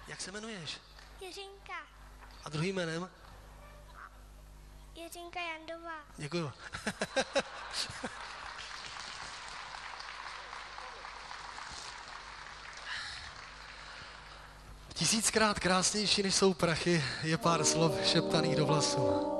Jak se jmenuješ? Jiřinka. A druhým jménem? Jiřinka Jandová. Děkuju. Tisíckrát krásnější, než jsou prachy, je pár slov šeptaných do vlasu.